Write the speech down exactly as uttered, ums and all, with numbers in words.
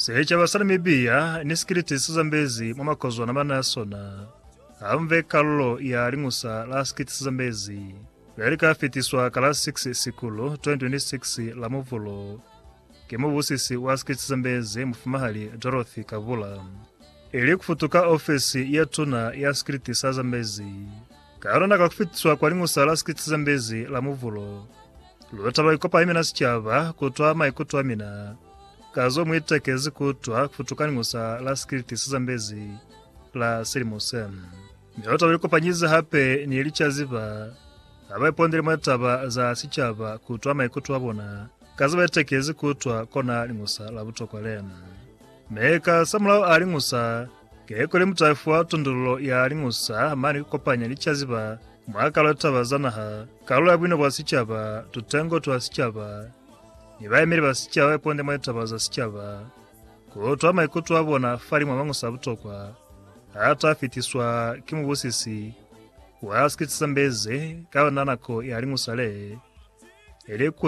secha basalimibiya nisikiriti sizambezi mwamakozwa na manasona amve kallo ya ringusa la skiti sizambezi Verika fitiswa kala six sikulu twenty twenty-six la muvulo kemo busisi wa skiti sizambezi mfumahali Dorothy Kavula ili kufutuka ofisi ya tuna ya skiti sizambezi karona kakufitiswa kwa ringusa la skiti sizambezi la muvulo lwetaba ikopa imina sichava kutwa maikutwa mina kazo mwitekezi kutwa kufutukani ngusa la skiti sizambezi la Sirimose Nyota wilikopanyiza hape ni ilicha ziva Abai pondele mwetaba za sichava kutwa maikutwa bona kazo mwitekezi kutwa kona lingusa la buto kwa lemu Meka samulao alingusa kekole mutaifuwa tundulo ya alingusa mani kukopanya ilicha ziva Mwaka lwetaba zanaha Kalula bwino bwa sichava tutengo tuwa sichava Nibaye miri ba sichava eponde mwetaba za sichava Kutwa maikutu wabona fari mwamangu sabutokwa Hata fitiswa kimu busisi Wa skiti sambeze Kawa nanako ya alingu sale Ele